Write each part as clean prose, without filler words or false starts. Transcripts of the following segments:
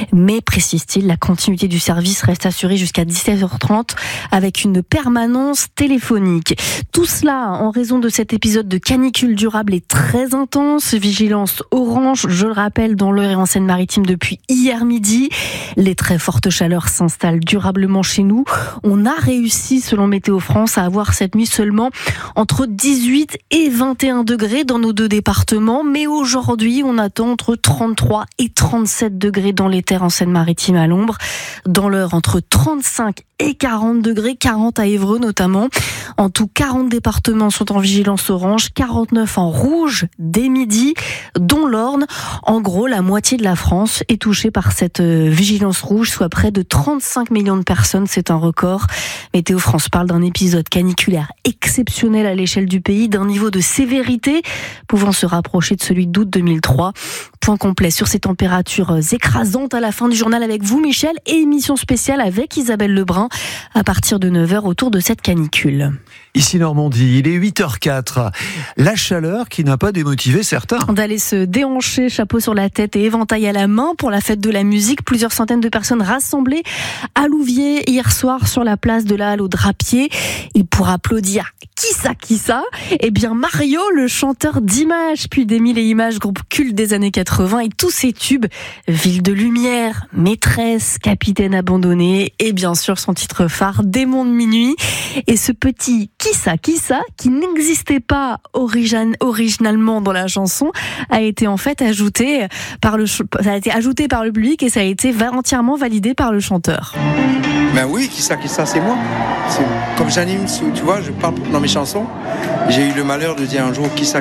Mais, précise-t-il, la continuité du service reste assurée jusqu'à 17h30 avec une permanence téléphonique. Tout cela en raison de cet épisode de canicule durable et très intense. Vigilance orange, je le rappelle, dans l'Eure et en Seine-Maritime depuis hier midi. Les très fortes chaleurs s'installent durablement chez nous. On a réussi, selon Météo France, à avoir cette nuit seulement entre 18 et 21 degrés dans nos deux départements. Mais aujourd'hui, on attend entre 33 et 37 degrés dans les terres en Seine-Maritime à l'ombre. Dans l'Eure, entre 35 et 40 degrés, 40 à Évreux notamment. En tout, 40 départements sont en vigilance orange, 49 en rouge dès midi, dont l'Orne. En gros, la moitié de la France est touchée par cette vigilance rouge, soit près de 35 millions de personnes. C'est un record. Météo France parle d'un épisode caniculaire exceptionnel à l'échelle du pays, d'un niveau de sévérité pouvant se rapprocher de celui d'août 2003. Point complet sur ces températures écrasantes à la fin du journal avec vous, Michel, et émission spéciale avec Isabelle Lebrun à partir de 9h autour de cette canicule. Ici Normandie, il est 8h04. La chaleur qui n'a pas démotivé certains. D'aller se déhancher, chapeau sur la tête et éventail à la main pour la fête de la musique. Plusieurs centaines de personnes rassemblées à Louviers hier soir sur la place de la Halle aux Drapiers. Et pour applaudir, qui ça Eh bien Mario, le chanteur d'Images, puis d'Émile et Images, groupe culte des années 80, et tous ses tubes, Ville de lumière, Maîtresse, Capitaine abandonné, et bien sûr son titre phare, Démon de minuit. Et ce petit qui ça, qui n'existait pas originalement dans la chanson, a été en fait ajouté par le public et ça a été entièrement validé par le chanteur. Ben oui, qui ça, c'est moi. Comme j'anime, tu vois, je parle dans mes chansons. J'ai eu le malheur de dire un jour qui ça,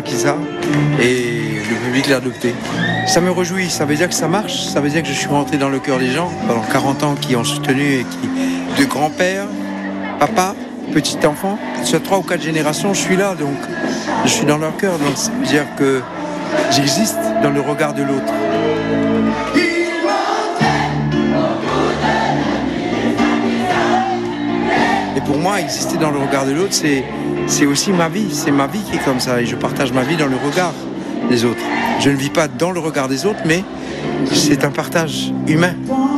et le public l'a adopté. Ça me réjouit, ça veut dire que ça marche, ça veut dire que je suis rentré dans le cœur des gens pendant 40 ans qui ont soutenu et de grand-père, papa, petit enfant, sur 3 ou 4 générations, je suis là, donc je suis dans leur cœur, donc ça veut dire que j'existe dans le regard de l'autre. Et pour moi, exister dans le regard de l'autre, c'est aussi ma vie. C'est ma vie qui est comme ça. Et je partage ma vie dans le regard des autres. Je ne vis pas dans le regard des autres, mais c'est un partage humain.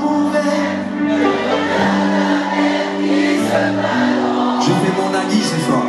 Je fais mon ami ce soir.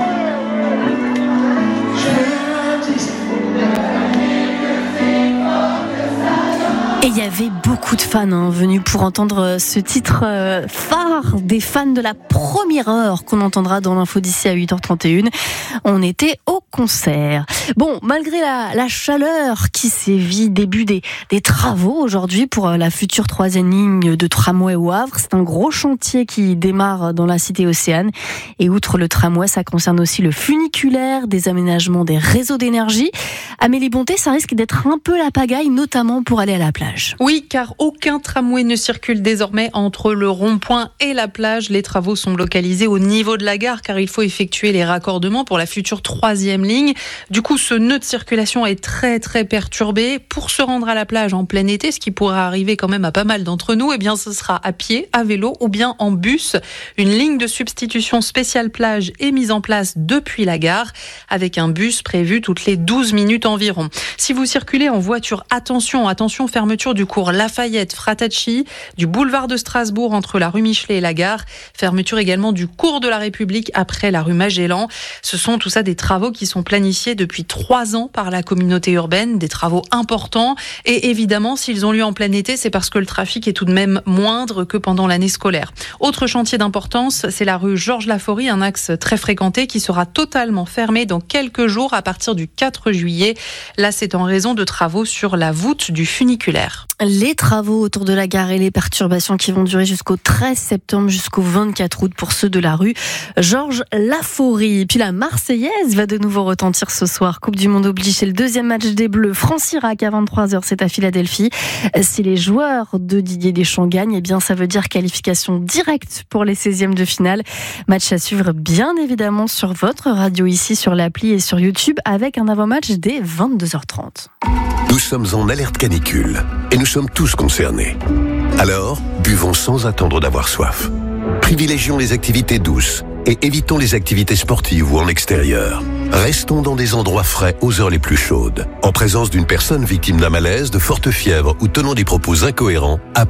Et il y avait beaucoup de fans venus pour entendre ce titre phare des fans de la première heure qu'on entendra dans l'info d'ici à 8h31. On était au concert. Bon, malgré la chaleur qui sévit, début des travaux aujourd'hui pour la future 3e ligne de tramway au Havre. C'est un gros chantier qui démarre dans la cité Océane. Et outre le tramway, ça concerne aussi le funiculaire, des aménagements des réseaux d'énergie. Amélie Bonté, ça risque d'être un peu la pagaille, notamment pour aller à la plage. Oui, car aucun tramway ne circule désormais entre le rond-point et la plage. Les travaux sont localisés au niveau de la gare car il faut effectuer les raccordements pour la future 3e ligne. Du coup, ce nœud de circulation est très très perturbé. Pour se rendre à la plage en plein été, ce qui pourrait arriver quand même à pas mal d'entre nous, eh bien ce sera à pied, à vélo ou bien en bus. Une ligne de substitution spéciale plage est mise en place depuis la gare avec un bus prévu toutes les 12 minutes environ. Si vous circulez en voiture, attention, fermeture du cours Lafayette Fratacci, du boulevard de Strasbourg entre la rue Michelet et la gare, fermeture également du cours de la République après la rue Magellan. Ce sont tout ça des travaux qui sont planifiés depuis 3 ans par la communauté urbaine, des travaux importants et évidemment s'ils ont lieu en plein été, c'est parce que le trafic est tout de même moindre que pendant l'année scolaire. Autre chantier d'importance, c'est la rue Georges Laforie, un axe très fréquenté qui sera totalement fermé dans quelques jours à partir du 4 juillet. Là, c'est en raison de travaux sur la voûte du funiculaire. Les travaux autour de la gare et les perturbations qui vont durer jusqu'au 13 septembre, jusqu'au 24 août pour ceux de la rue Georges Laforie. Puis la Marseillaise va de nouveau retentir ce soir. Coupe du Monde oblige, c'est le 2e match des Bleus. France-Irak à 23h, c'est à Philadelphie. Si les joueurs de Didier Deschamps gagnent, eh bien ça veut dire qualification directe pour les 16e de finale. Match à suivre bien évidemment sur votre radio ici, sur l'appli et sur YouTube avec un avant-match dès 22h30. Nous sommes en alerte canicule et nous sommes tous concernés. Alors, buvons sans attendre d'avoir soif. Privilégions les activités douces et évitons les activités sportives ou en extérieur. Restons dans des endroits frais aux heures les plus chaudes. En présence d'une personne victime d'un malaise, de forte fièvre ou tenant des propos incohérents,